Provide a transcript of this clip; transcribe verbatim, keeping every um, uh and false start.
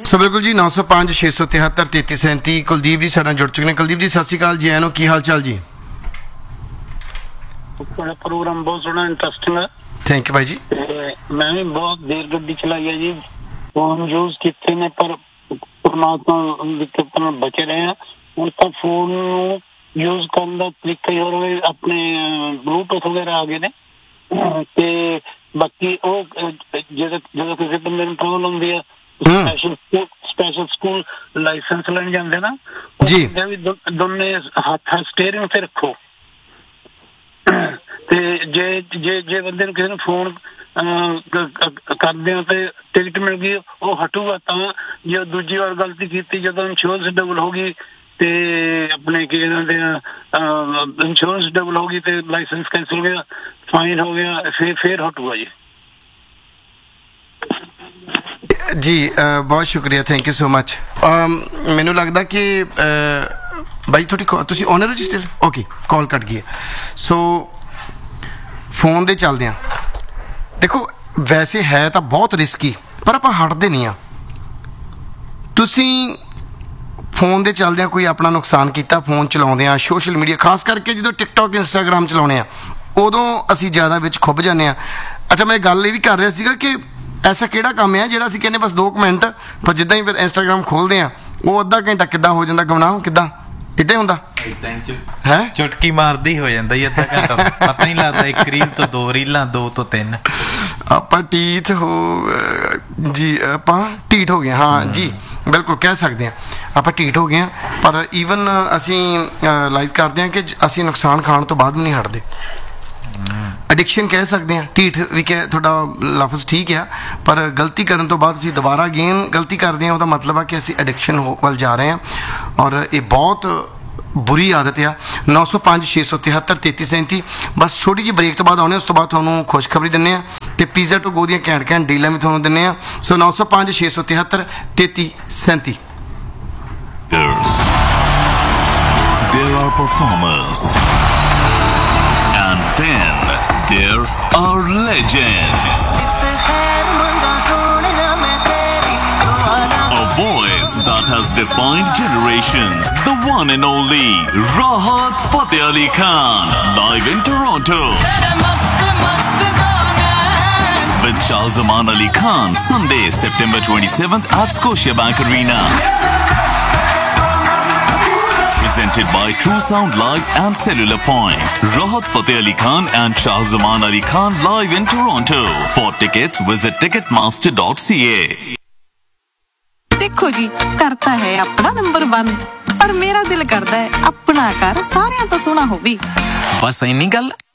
ਸੋ ਬਿਲਕੁਲ ਜੀ, ਨੌ ਸੌ ਪੰਜ ਛੇ ਸੌ ਤਿਹੱਤਰ ਤੇਤੀ ਸੈਂਤੀ। ਕੁਲਦੀਪ ਜੀ ਸਾਡੇ ਨਾਲ ਜੁੜ ਚੁੱਕੇ ਨੇ। ਕੁਲਦੀਪ ਜੀ ਸਤਿ ਸ਼੍ਰੀ ਅਕਾਲ ਜੀ, ਐਨੋ ਕੀ ਹਾਲ ਚਾਲ ਜੀ? ਪ੍ਰੋਗਰਾਮ ਬਹੁਤ ਸੋਹਣਾ, ਇੰਟਰਸਟਿੰਗ ਹੈ। ਥੈਂਕ ਯੂ ਭਾਈ ਜੀ। ਮੈਂ ਵੀ ਬਹੁਤ ਦੇਰ ਗੱਡੀ ਚਲਾਈ ਹੈ ਜੀ, ਫੋਨ ਯੂਜ਼ ਕੀਤੇ ਨੇ, ਪਰ ਪਰਮਾਤਮਾ ਦੀ ਕਿਰਪਾ ਨਾਲ ਬਚੇ ਰਹੇ ਆ। ਹੁਣ ਤਾਂ ਫੋਨ ਨੂੰ ਯੂਜ਼ ਕਰਨ ਦਾ ਤਰੀਕਾ ਹੀ ਹੋਰ ਹੋਵੇ, ਆਪਣੇ ਬਲੂਟੂਥ ਵਗੈਰਾ ਆ ਗਏ ਨੇ। ਤੇ ਬਾਕੀ ਉਹ ਜਦੋਂ ਜਦੋਂ ਕਿਸੇ ਬੰਦੇ ਨੂੰ ਪ੍ਰੋਬਲਮ ਹੁੰਦੀ ਆ, ਸਪੈਸ਼ਲ ਸਪੈਸ਼ਲ ਸਕੂਲ ਲਾਇਸੈਂਸ ਲੈਣ ਜਾਂਦੇ ਨਾ ਜੀ, ਵੀ ਦੋਨੇ ਹੱਥ ਸਟੀਅਰਿੰਗ ਤੇ ਰੱਖੋ। ਤੇ ਜੇ ਜੇ ਜੇ ਬੰਦੇ ਨੂੰ ਕਿਸੇ ਨੂੰ ਫੋਨ ਕਰਦੇ ਹੋ ਤੇ ਟਿਕਟ ਮਿਲ ਗਈ, ਉਹ ਹਟੂਗਾ ਤਾਂ। ਜੇ ਦੂਜੀ ਵਾਰ ਗਲਤੀ ਕੀਤੀ, ਜਦੋਂ ਇੰਸ਼ੋਰੈਂਸ ਡਬਲ ਹੋ ਗਈ ਤੇ ਆਪਣੇ ਕੀ ਕਹਿੰਦੇ ਆ, ਇੰਸ਼ੋਰੈਂਸ ਡਬਲ ਹੋ ਗਈ ਤੇ ਲਾਇਸੈਂਸ ਕੈਂਸਲ ਹੋ ਗਿਆ, ਫਾਈਨ ਹੋ ਗਿਆ, ਫਿਰ ਫਿਰ ਹਟੂਗਾ ਜੀ। ਜੀ ਬਹੁਤ ਸ਼ੁਕਰੀਆ, ਥੈਂਕ ਯੂ ਸੋ ਮਚ। ਮੈਨੂੰ ਲੱਗਦਾ ਕਿ ਬਾਈ ਤੁਹਾਡੀ ਤੁਸੀਂ ਓਨਰ ਹੋ ਜੀ ਸਟਿਲ? ਓਕੇ, ਕਾਲ ਕੱਟ ਗਈ ਹੈ। ਸੋ ਫੋਨ ਦੇ ਚੱਲਦੇ ਹਾਂ। ਦੇਖੋ ਵੈਸੇ ਹੈ ਤਾਂ ਬਹੁਤ ਰਿਸਕੀ, ਪਰ ਆਪਾਂ ਹਟਦੇ ਨਹੀਂ ਹਾਂ। ਤੁਸੀਂ ਫੋਨ ਦੇ ਚੱਲਦਿਆਂ ਕੋਈ ਆਪਣਾ ਨੁਕਸਾਨ ਕੀਤਾ ਫੋਨ ਚਲਾਉਂਦੇ ਆ, ਸੋਸ਼ਲ ਮੀਡੀਆ ਖਾਸ ਕਰਕੇ ਜਦੋਂ ਟਿਕਟੋਕ ਇੰਸਟਾਗ੍ਰਾਮ ਚਲਾਉਂਦੇ ਆ, ਉਦੋਂ ਅਸੀਂ ਜ਼ਿਆਦਾ ਵਿੱਚ ਖੁੱਭ ਜਾਂਦੇ ਹਾਂ। ਅੱਛਾ, ਮੈਂ ਗੱਲ ਇਹ ਵੀ ਕਰ ਰਿਹਾ ਸੀਗਾ ਕਿ ਐਸਾ ਕਿਹੜਾ ਕੰਮ ਹੈ ਜਿਹੜਾ ਅਸੀਂ ਕਹਿੰਦੇ ਬਸ ਦੋ ਕੁ ਮਿੰਟ, ਪਰ ਜਿੱਦਾਂ ਹੀ ਫਿਰ ਇੰਸਟਾਗ੍ਰਾਮ ਖੋਲ੍ਹਦੇ ਹਾਂ ਉਹ ਅੱਧਾ ਘੰਟਾ ਕਿੱਦਾਂ ਹੋ ਜਾਂਦਾ ਗੁਨਾਹ? ਕਿੱਦਾਂ ਇੱਦਾਂ ਹੀ ਹੁੰਦਾ ਹੈ? ਚੁਟਕੀ ਮਾਰਦੀ ਹੋ ਜਾਂਦਾ ਜੀ ਅੱਧਾ ਘੰਟਾ, ਪਤਾ ਨਹੀਂ ਲੱਗਦਾ। ਇੱਕ ਰੀਲ ਤੋਂ ਦੋ ਰੀਲਾਂ, ਦੋ ਤੋਂ ਤਿੰਨ। ਆਪਾਂ ਟੀਥ ਹੋ ਜੀ, ਆਪਾਂ ਢੀਠ ਹੋ ਗਏ। ਹਾਂ ਜੀ, ਬਿਲਕੁਲ ਕਹਿ ਸਕਦੇ ਹਾਂ ਆਪਾਂ ਢੀਠ ਹੋ ਗਏ ਹਾਂ। ਪਰ ਈਵਨ ਅਸੀਂ ਰਿਅਲਾਈਜ਼ ਕਰਦੇ ਹਾਂ ਕਿ ਅਸੀਂ ਨੁਕਸਾਨ ਖਾਣ ਤੋਂ ਬਾਅਦ ਵੀ ਨਹੀਂ ਹਟਦੇ। ਐਡਿਕਸ਼ਨ ਕਹਿ ਸਕਦੇ ਹਾਂ, ਢੀਠ ਵੀ ਕਹਿ, ਤੁਹਾਡਾ ਲਫ਼ਜ਼ ਠੀਕ ਆ, ਪਰ ਗਲਤੀ ਕਰਨ ਤੋਂ ਬਾਅਦ ਅਸੀਂ ਦੁਬਾਰਾ ਅਗੇਨ ਗਲਤੀ ਕਰਦੇ ਹਾਂ, ਉਹਦਾ ਮਤਲਬ ਆ ਕਿ ਅਸੀਂ ਐਡਿਕਸ਼ਨ ਵੱਲ ਜਾ ਰਹੇ ਹਾਂ। ਔਰ ਇਹ ਬਹੁਤ ਬੁਰੀ ਆਦਤ ਆ। ਨੌ ਸੌ ਪੰਜ ਛੇ ਸੌ ਤਿਹੱਤਰ ਤੇਤੀ ਸੈਂਤੀ। ਬਸ ਛੋਟੀ ਜਿਹੀ ਬ੍ਰੇਕ ਤੋਂ ਬਾਅਦ ਆਉਣੇ, ਉਸ ਤੋਂ ਬਾਅਦ ਤੁਹਾਨੂੰ ਖੁਸ਼ਖਬਰੀ ਦਿੰਦੇ ਹਾਂ ਅਤੇ ਪੀਜ਼ਾ ਟੂ ਗੋ ਦੀਆਂ ਘੈਂਟ ਘੈਂਟ ਡੀਲਾਂ ਵੀ ਤੁਹਾਨੂੰ ਦਿੰਦੇ ਹਾਂ। ਸੋ ਨੌ ਸੌ ਪੰਜ ਛੇ ਸੌ ਤਿਹੱਤਰ ਤੇਤੀ ਸੈਂਤੀ। There are performers, and then there are legends. A voice that has defined generations. The one and only Rahat Fateh Ali Khan, live in Toronto. With Shah Zaman Ali Khan, Sunday, September twenty-seventh at Scotiabank Arena. Presented by True Sound Live and Cellular Point. Rahat Fateh Ali Khan and Shah Zaman Ali Khan live in Toronto. For tickets, visit ticketmaster dot c a. देखो जी, करता है अपना number one, पर मेरा दिल करता है अपना घर सारियां तो सोना हो भी। बस इन्नी गल।